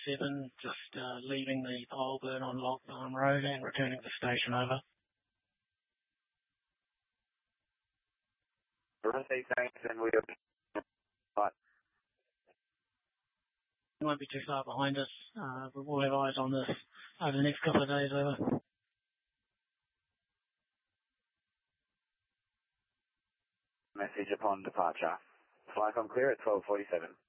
1247, just leaving the pole burn on Log Farm Road and returning to the station, over. Received, thanks, and we'll... Right. You won't be too far behind us, but we'll have eyes on this over the next couple of days, over. Message upon departure. Flycom clear at 1247.